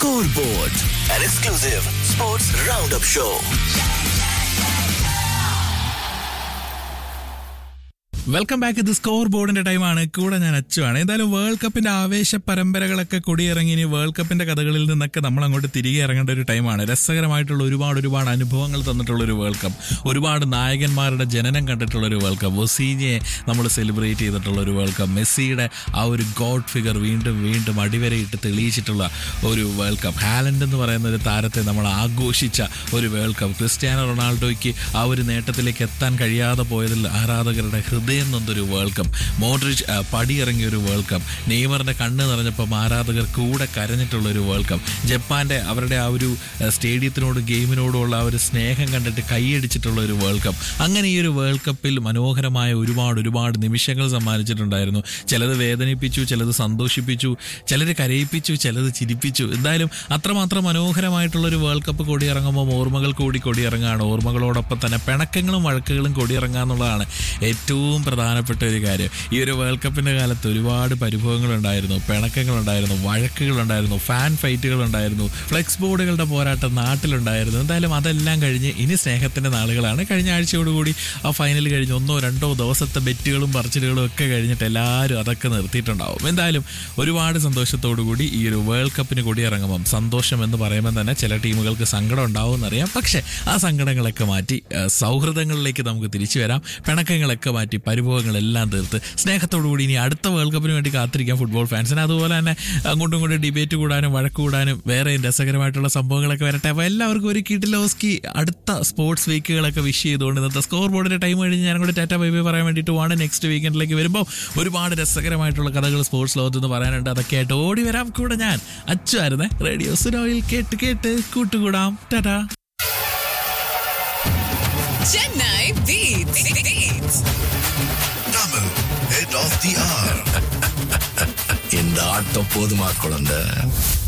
Scoreboard, an exclusive sports roundup show. Welcome back. ഇത് score ബോർഡിന്റെ ടൈമാണ്. കൂടെ ഞാൻ അച്ചുവാണ്. എന്തായാലും വേൾഡ് കപ്പിന്റെ ആവേശ പരമ്പരകളൊക്കെ കൊടിയിറങ്ങി ഇനി വേൾഡ് കപ്പിന്റെ കഥകളിൽ നിന്നൊക്കെ നമ്മൾ അങ്ങോട്ട് തിരികെ ഇറങ്ങേണ്ട ഒരു ടൈമാണ്. രസകരമായിട്ടുള്ള ഒരുപാട് അനുഭവങ്ങൾ തന്നിട്ടുള്ള ഒരു വേൾഡ് കപ്പ്, ഒരുപാട് നായകന്മാരുടെ ജനനം കണ്ടിട്ടുള്ള ഒരു വേൾഡ് കപ്പ്, ഒസീനിയെ നമ്മൾ സെലിബ്രേറ്റ് ചെയ്തിട്ടുള്ള ഒരു വേൾഡ് കപ്പ്, മെസ്സിയുടെ ആ ഒരു ഗോഡ് ഫിഗർ വീണ്ടും അടിവരയിട്ട് തെളിയിച്ചിട്ടുള്ള ഒരു വേൾഡ് കപ്പ്, ഹാലൻഡ് എന്ന് പറയുന്ന ഒരു താരത്തെ നമ്മൾ ആഘോഷിച്ച ഒരു വേൾഡ് കപ്പ്, ക്രിസ്ത്യാനോ റൊണാൾഡോയ്ക്ക് ആ ഒരു നേട്ടത്തിലേക്ക് എത്താൻ കഴിയാതെ പോയതിൽ ആരാധകരുടെ ഹൃദയം എന്നൊരു വേൾഡ് കപ്പ്, മോഡ്രിച്ച് പടിയിറങ്ങിയ ഒരു വേൾഡ് കപ്പ്, നെയ്മറിന്റെ കണ്ണ് നിറഞ്ഞപ്പം ആരാധകർ കൂടെ കരഞ്ഞിട്ടുള്ള ഒരു വേൾഡ് കപ്പ്, ജപ്പാന്റെ അവരുടെ ആ ഒരു സ്റ്റേഡിയത്തിനോടും ഗെയിമിനോടുമുള്ള ആ ഒരു സ്നേഹം കണ്ടിട്ട് കൈയടിച്ചിട്ടുള്ള ഒരു വേൾഡ് കപ്പ്. അങ്ങനെ ഈ ഒരു വേൾഡ് കപ്പിൽ മനോഹരമായ ഒരുപാട് നിമിഷങ്ങൾ സമ്മാനിച്ചിട്ടുണ്ടായിരുന്നു. ചിലത് വേദനിപ്പിച്ചു, ചിലത് സന്തോഷിപ്പിച്ചു, ചിലർ കരയിപ്പിച്ചു, ചിലത് ചിരിപ്പിച്ചു. എന്തായാലും അത്രമാത്രം മനോഹരമായിട്ടുള്ള ഒരു വേൾഡ് കപ്പ് കൊടിയിറങ്ങുമ്പോൾ ഓർമ്മകൾ കൊടിയിറങ്ങുകയാണ്. ഓർമ്മകളോടൊപ്പം തന്നെ പിണക്കങ്ങളും വഴക്കുകളും കൊടിയിറങ്ങാന്നുള്ളതാണ് ഏറ്റവും പ്രധാനപ്പെട്ട ഒരു കാര്യം. ഈ ഒരു വേൾഡ് കപ്പിന്റെ കാലത്ത് ഒരുപാട് പരിഭവങ്ങളുണ്ടായിരുന്നു, പിണക്കങ്ങളുണ്ടായിരുന്നു, വഴക്കുകളുണ്ടായിരുന്നു, ഫാൻ ഫൈറ്റുകളുണ്ടായിരുന്നു, ഫ്ലെക്സ് ബോർഡുകളുടെ പോരാട്ടം നാട്ടിലുണ്ടായിരുന്നു. എന്തായാലും അതെല്ലാം കഴിഞ്ഞ് ഇനി സ്നേഹത്തിന്റെ നാളുകളാണ്. കഴിഞ്ഞ ആഴ്ചയോടുകൂടി ആ ഫൈനൽ കഴിഞ്ഞ് 1-2 ദിവസത്തെ ബെറ്റുകളും പറച്ചിലുകളും ഒക്കെ കഴിഞ്ഞിട്ട് എല്ലാവരും അതൊക്കെ നിർത്തിയിട്ടുണ്ടാവും. എന്തായാലും ഒരുപാട് സന്തോഷത്തോടുകൂടി ഈ ഒരു വേൾഡ് കപ്പിന് കൊടിയിറങ്ങുമ്പം സന്തോഷം എന്ന് പറയുമ്പോൾ തന്നെ ചില ടീമുകൾക്ക് സങ്കടം ഉണ്ടാവും എന്നറിയാം. പക്ഷേ ആ സങ്കടങ്ങളൊക്കെ മാറ്റി സൗഹൃദങ്ങളിലേക്ക് നമുക്ക് തിരിച്ചു വരാം. പിണക്കങ്ങളൊക്കെ മാറ്റി പരിഭവങ്ങളെല്ലാം തീർത്ത് സ്നേഹത്തോടുകൂടി ഇനി അടുത്ത വേൾഡ് കപ്പിന് വേണ്ടി കാത്തിരിക്കാം ഫുട്ബോൾ ഫാൻസിന്. അതുപോലെ തന്നെ അങ്ങോട്ടും ഇങ്ങോട്ടും ഡിബേറ്റ് കൂടാനും വഴക്ക് കൂടാനും വേറെ രസകരമായിട്ടുള്ള സംഭവങ്ങളൊക്കെ വരട്ടെ. അപ്പോൾ എല്ലാവർക്കും ഒരു കിടിലോസ്കി അടുത്ത സ്പോർട്സ് വീക്കുകളൊക്കെ വിഷ് ചെയ്തുകൊണ്ട് ഇന്നത്തെ സ്കോർ ബോർഡിന്റെ ടൈം കഴിഞ്ഞ് ഞാനും കൂടെ ടാറ്റ ബൈ ബൈ പറയാൻ വേണ്ടിയിട്ട് വേണം. നെക്സ്റ്റ് വീക്കെൻഡിലേക്ക് വരുമ്പോൾ ഒരുപാട് രസകരമായിട്ടുള്ള കഥകൾ സ്പോർട്സ് ലോകത്ത് നിന്ന് പറയാനുണ്ട്. അതൊക്കെ ആയിട്ട് ഓടി വരാം. കൂടെ ഞാൻ അച്ചുവായിരുന്നേ. റേഡിയോ സുനോയിൽ കേട്ട് കൂട്ടുകൂടാം. Tata. Chennai Beats. Double head of the hour. இந்த ஆட்டம் போதுமா குழந்தை?